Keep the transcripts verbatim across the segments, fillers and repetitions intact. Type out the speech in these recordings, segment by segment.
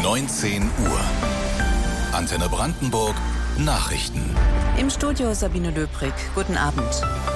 neunzehn Uhr. Antenne Brandenburg Nachrichten. Im Studio Sabine Löbrig. Guten Abend.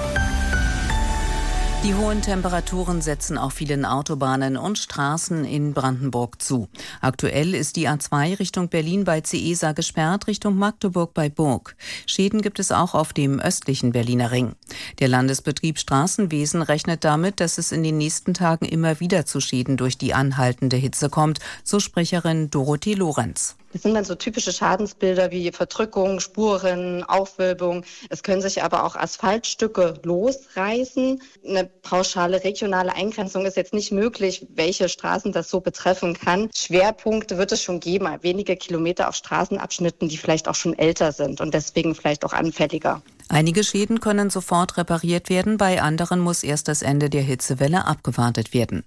Die hohen Temperaturen setzen auf vielen Autobahnen und Straßen in Brandenburg zu. Aktuell ist die A zwei Richtung Berlin bei Ciesa gesperrt, Richtung Magdeburg bei Burg. Schäden gibt es auch auf dem östlichen Berliner Ring. Der Landesbetrieb Straßenwesen rechnet damit, dass es in den nächsten Tagen immer wieder zu Schäden durch die anhaltende Hitze kommt, so Sprecherin Dorothee Lorenz. Das sind dann so typische Schadensbilder wie Verdrückung, Spuren, Aufwölbung. Es können sich aber auch Asphaltstücke losreißen. Eine pauschale regionale Eingrenzung ist jetzt nicht möglich, welche Straßen das so betreffen kann. Schwerpunkte wird es schon geben, wenige Kilometer auf Straßenabschnitten, die vielleicht auch schon älter sind und deswegen vielleicht auch anfälliger. Einige Schäden können sofort repariert werden, bei anderen muss erst das Ende der Hitzewelle abgewartet werden.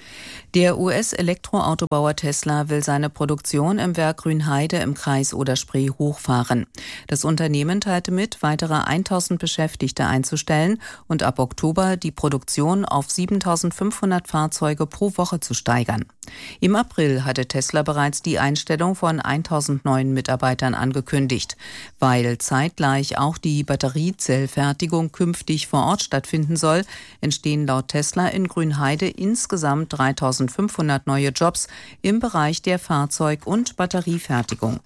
Der U S-Elektroautobauer Tesla will seine Produktion im Werk Grünheide im Kreis Oder-Spree hochfahren. Das Unternehmen teilte mit, weitere eintausend Beschäftigte einzustellen und ab Oktober die Produktion auf siebentausendfünfhundert Fahrzeuge pro Woche zu steigern. Im April hatte Tesla bereits die Einstellung von eintausend neuen Mitarbeitern angekündigt. Weil zeitgleich auch die Batteriezellfertigung künftig vor Ort stattfinden soll, entstehen laut Tesla in Grünheide insgesamt dreitausendfünfhundert neue Jobs im Bereich der Fahrzeug- und Batteriefertigung.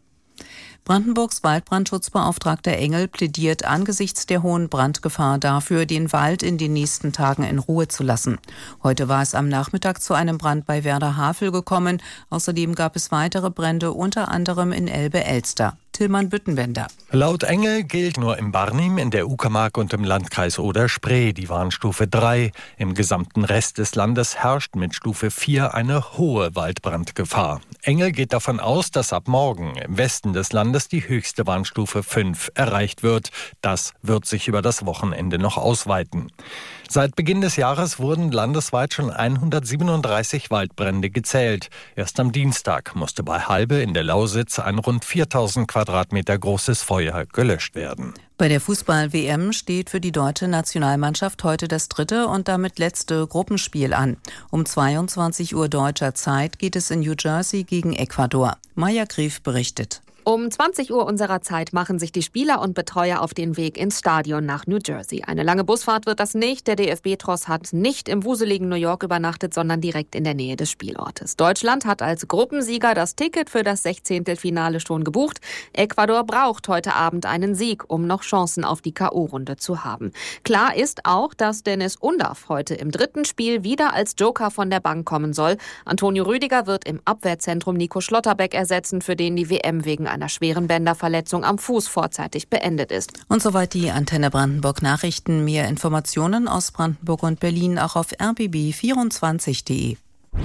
Brandenburgs Waldbrandschutzbeauftragter Engel plädiert angesichts der hohen Brandgefahr dafür, den Wald in den nächsten Tagen in Ruhe zu lassen. Heute war es am Nachmittag zu einem Brand bei Werder-Havel gekommen. Außerdem gab es weitere Brände, unter anderem in Elbe-Elster. Tillmann Büttenbender. Laut Engel gilt nur im Barnim, in der Uckermark und im Landkreis Oder-Spree die Warnstufe drei. Im gesamten Rest des Landes herrscht mit Stufe vier eine hohe Waldbrandgefahr. Engel geht davon aus, dass ab morgen im Westen des Landes die höchste Warnstufe fünf erreicht wird. Das wird sich über das Wochenende noch ausweiten. Seit Beginn des Jahres wurden landesweit schon hundertsiebenunddreißig Waldbrände gezählt. Erst am Dienstag musste bei Halbe in der Lausitz ein rund viertausend Quadratmeter großes Feuer gelöscht werden. Bei der Fußball-W M steht für die deutsche Nationalmannschaft heute das dritte und damit letzte Gruppenspiel an. Um zweiundzwanzig Uhr deutscher Zeit geht es in New Jersey gegen Ecuador. Maja Grief berichtet. Um zwanzig Uhr unserer Zeit machen sich die Spieler und Betreuer auf den Weg ins Stadion nach New Jersey. Eine lange Busfahrt wird das nicht. Der D F B-Tross hat nicht im wuseligen New York übernachtet, sondern direkt in der Nähe des Spielortes. Deutschland hat als Gruppensieger das Ticket für das Sechzehntelfinale schon gebucht. Ecuador braucht heute Abend einen Sieg, um noch Chancen auf die K O-Runde zu haben. Klar ist auch, dass Dennis Undaff heute im dritten Spiel wieder als Joker von der Bank kommen soll. Antonio Rüdiger wird im Abwehrzentrum Nico Schlotterbeck ersetzen, für den die W M wegen einer schweren Bänderverletzung am Fuß vorzeitig beendet ist. Und soweit die Antenne Brandenburg Nachrichten. Mehr Informationen aus Brandenburg und Berlin auch auf r b b vierundzwanzig punkt d e.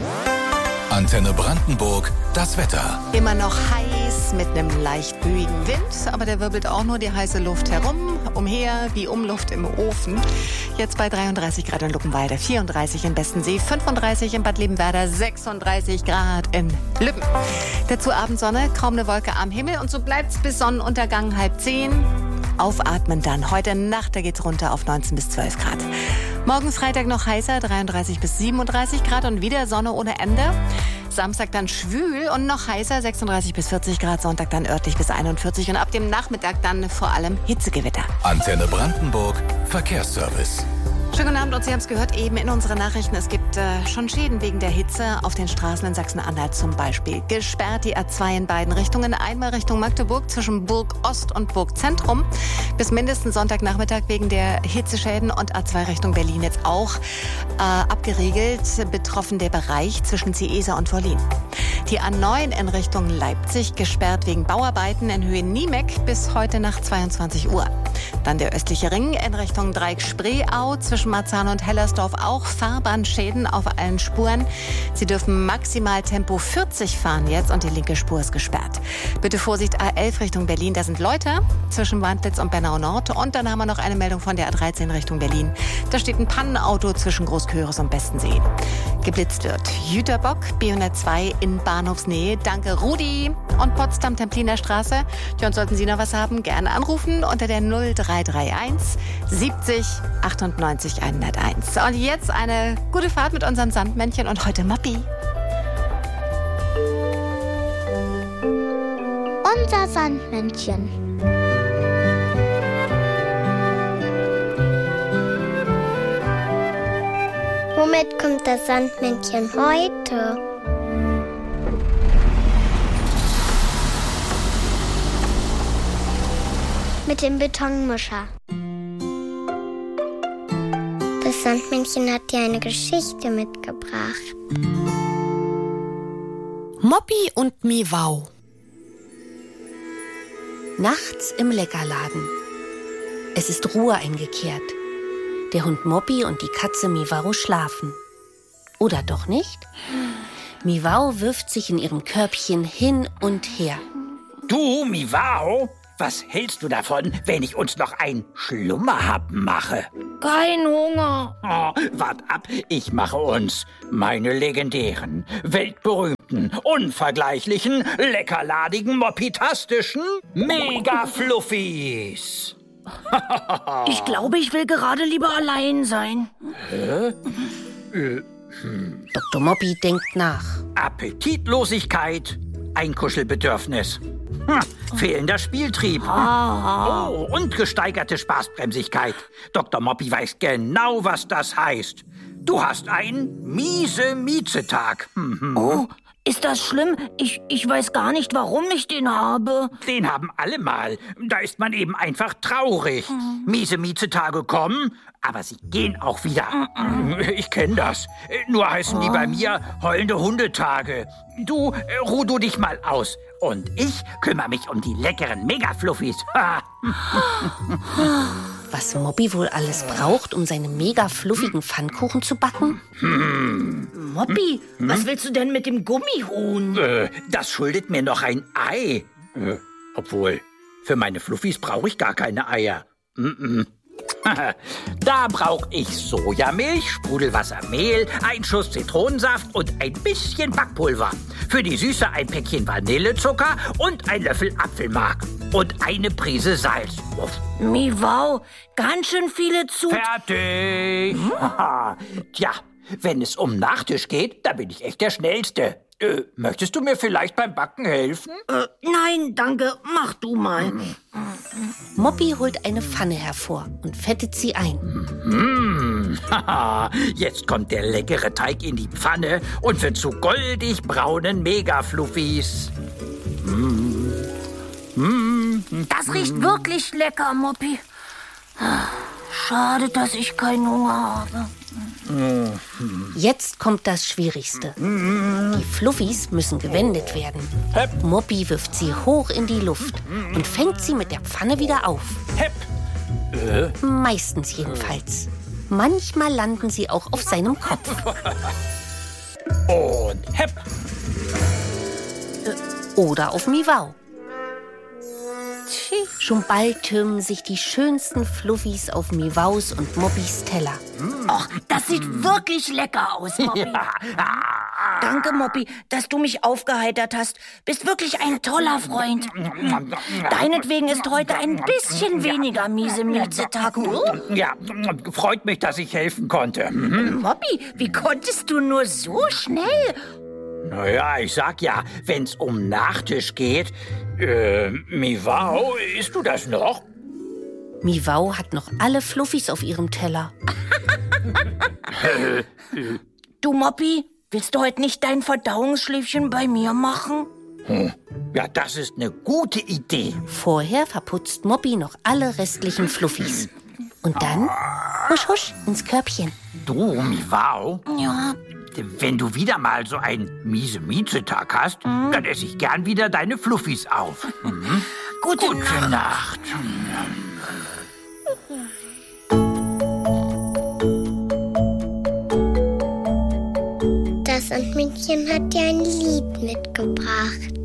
Antenne Brandenburg, das Wetter. Immer noch heiß mit einem leicht böigen Wind, aber der wirbelt auch nur die heiße Luft herum, umher wie Umluft im Ofen. Jetzt bei dreiunddreißig Grad in Luckenwalde, vierunddreißig in Bestensee, fünfunddreißig in Bad Liebenwerda, sechsunddreißig Grad in Lübben. Dazu Abendsonne, kaum eine Wolke am Himmel und so bleibt's bis Sonnenuntergang halb zehn. Aufatmen dann. Heute Nacht, da geht's runter auf neunzehn bis zwölf Grad. Morgen Freitag noch heißer, dreiunddreißig bis siebenunddreißig Grad und wieder Sonne ohne Ende. Samstag dann schwül und noch heißer, sechsunddreißig bis vierzig Grad. Sonntag dann örtlich bis einundvierzig und ab dem Nachmittag dann vor allem Hitzegewitter. Antenne Brandenburg, Verkehrsservice. Schönen guten Abend und Sie haben es gehört eben in unseren Nachrichten. Es gibt äh, schon Schäden wegen der Hitze auf den Straßen in Sachsen-Anhalt zum Beispiel. Gesperrt die A zwei in beiden Richtungen. Einmal Richtung Magdeburg zwischen Burg Ost und Burg Zentrum. Bis mindestens Sonntagnachmittag wegen der Hitzeschäden und A zwei Richtung Berlin jetzt auch äh, abgeriegelt. Betroffen der Bereich zwischen Ciesa und Wollin. Die A neun in Richtung Leipzig gesperrt wegen Bauarbeiten in Höhe Niemeck bis heute nach zweiundzwanzig Uhr. Dann der östliche Ring in Richtung Dreieck-Spreeau zwischen Marzahn und Hellersdorf auch Fahrbahnschäden auf allen Spuren. Sie dürfen maximal Tempo vierzig fahren jetzt und die linke Spur ist gesperrt. Bitte Vorsicht, A elf Richtung Berlin, da sind Leute zwischen Wandlitz und Bernau Nord. Und dann haben wir noch eine Meldung von der A dreizehn Richtung Berlin. Da steht ein Pannenauto zwischen Großköris und Bestensee. Geblitzt wird Jüterbock, B hundertzwei in Bahnhofsnähe. Danke Rudi. Und Potsdam-Templiner Straße. Ja, und sollten Sie noch was haben, gerne anrufen unter der null drei drei eins siebzig achtundneunzig hunderteins. Und jetzt eine gute Fahrt mit unserem Sandmännchen und heute Mappi. unser Sandmännchen. Womit kommt das Sandmännchen heute? Mit dem Betonmischer. Das Sandmännchen hat dir eine Geschichte mitgebracht. Moppy und Miwau. Nachts im Leckerladen. Es ist Ruhe eingekehrt. Der Hund Moppy und die Katze Miwau schlafen. Oder doch nicht? Miwau wirft sich in ihrem Körbchen hin und her. Du, Miwau, was hältst du davon, wenn ich uns noch ein Schlummerhappen mache? Kein Hunger. Oh, wart ab, ich mache uns meine legendären, weltberühmten, unvergleichlichen, leckerladigen, moppitastischen Mega-Fluffis. Ich glaube, ich will gerade lieber allein sein. Hä? Äh, hm. Doktor Moppy denkt nach. Appetitlosigkeit, Einkuschelbedürfnis. Hm, fehlender Spieltrieb. Ah. Oh, und gesteigerte Spaßbremsigkeit. Doktor Moppy weiß genau, was das heißt. Du hast einen miese-Mieze-Tag. Mhm. Oh, ist das schlimm? Ich, ich weiß gar nicht, warum ich den habe. Den haben alle mal. Da ist man eben einfach traurig. Mhm. Miese-Mieze-Tage kommen, aber sie gehen auch wieder. Mhm. Ich kenne das. Nur heißen oh. die bei mir heulende Hundetage. Du, ruh du dich mal aus. Und ich kümmere mich um die leckeren Mega-Fluffis. Was Moppy wohl alles braucht, um seine mega fluffigen Pfannkuchen zu backen? Hm. Moppy, hm? was willst du denn mit dem Gummihuhn? Äh, das schuldet mir noch ein Ei. Äh, obwohl, für meine Fluffis brauche ich gar keine Eier. Mm-mm. Da brauche ich Sojamilch, Sprudelwasser, Mehl, ein Schuss Zitronensaft und ein bisschen Backpulver. Für die Süße ein Päckchen Vanillezucker und ein Löffel Apfelmark. Und eine Prise Salz. Uff. Miwau, ganz schön viele zu... Fertig! Hm? Tja, wenn es um Nachtisch geht, da bin ich echt der Schnellste. Äh, möchtest du mir vielleicht beim Backen helfen? Äh, nein, danke. Mach du mal. Hm. Moppy holt eine Pfanne hervor und fettet sie ein. Mmh. Jetzt kommt der leckere Teig in die Pfanne und wird zu goldig braunen Mega-Fluffis. Mmh. Mmh. Das riecht wirklich lecker, Moppy. Schade, dass ich keinen Hunger habe. Jetzt kommt das Schwierigste. Die Fluffis müssen gewendet werden. Moppy wirft sie hoch in die Luft und fängt sie mit der Pfanne wieder auf. Meistens jedenfalls. Manchmal landen sie auch auf seinem Kopf. Und hepp! Oder auf Miwau. Schon bald türmen sich die schönsten Fluffis auf Miwaus und Moppys Teller. Och, das sieht wirklich lecker aus, Moppy. Ja. Danke, Moppy, dass du mich aufgeheitert hast. Bist wirklich ein toller Freund. Deinetwegen ist heute ein bisschen weniger miese-mieze-Tag. Ja, freut mich, dass ich helfen konnte. Mhm. Moppy, wie konntest du nur so schnell? Naja, ich sag ja, wenn's um Nachtisch geht, äh, Miwau, isst du das noch? Miwau hat noch alle Fluffis auf ihrem Teller. Du, Moppy, willst du heute nicht dein Verdauungsschläfchen bei mir machen? Hm. Ja, das ist eine gute Idee. Vorher verputzt Moppy noch alle restlichen Fluffis. Und dann, husch, husch, ins Körbchen. Du, Miwau? Ja? Wenn du wieder mal so einen miese-mieze-Tag hast, mhm. dann esse ich gern wieder deine Fluffis auf. Mhm. Gute, Gute Nacht. Nacht. Das Sandmännchen hat dir ein Lied mitgebracht.